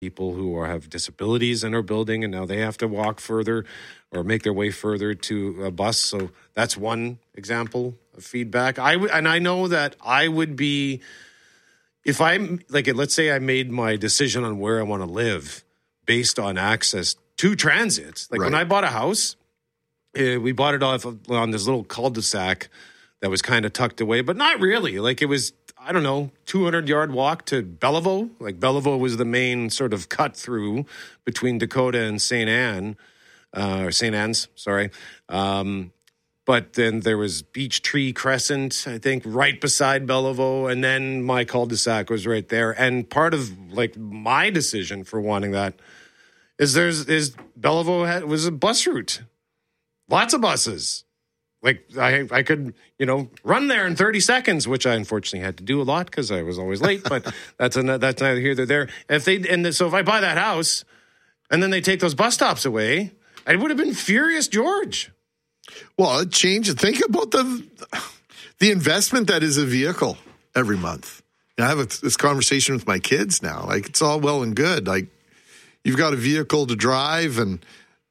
people who have disabilities in our building, and now they have to walk further or make their way further to a bus. So that's one example of feedback. I know that I would be, if I'm like, let's say I made my decision on where I want to live based on access to transit. Like when I bought a house, we bought it off on this little cul-de-sac that was kind of tucked away, but not really. Like it was, I don't know, 200-yard walk to Bellevaux. Like Bellevaux was the main sort of cut through between Dakota and St. Anne, or St. Anne's, sorry. But then there was Beech Tree Crescent, I think, right beside Bellevaux, and then my cul-de-sac was right there. And part of like my decision for wanting that is Bellevaux was a bus route, lots of buses. Like I could, run there in 30 seconds, which I unfortunately had to do a lot because I was always late. But that's neither here nor there. So if I buy that house, and then they take those bus stops away, I would have been furious, George. Well, it changed. Think about the investment that is a vehicle every month. I have this conversation with my kids now. Like it's all well and good. Like you've got a vehicle to drive, and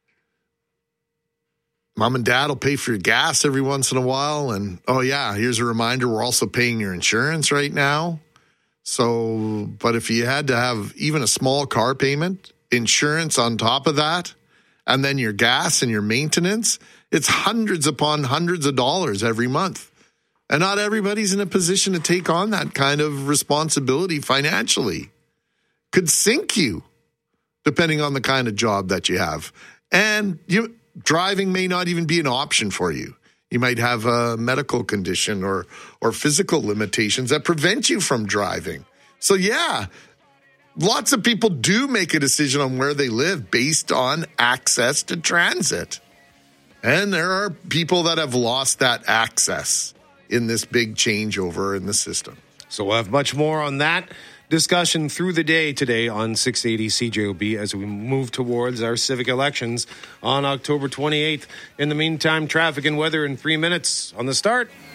mom and dad will pay for your gas every once in a while. And, oh, yeah, here's a reminder, we're also paying your insurance right now. So, but if you had to have even a small car payment, insurance on top of that, and then your gas and your maintenance, it's hundreds upon hundreds of dollars every month. And not everybody's in a position to take on that kind of responsibility financially. Could sink you, depending on the kind of job that you have. And driving may not even be an option for you. You might have a medical condition or physical limitations that prevent you from driving. So yeah, lots of people do make a decision on where they live based on access to transit. And there are people that have lost that access in this big changeover in the system. So we'll have much more on that discussion through the day today on 680 CJOB as we move towards our civic elections on October 28th. In the meantime, traffic and weather in 3 minutes on The Start.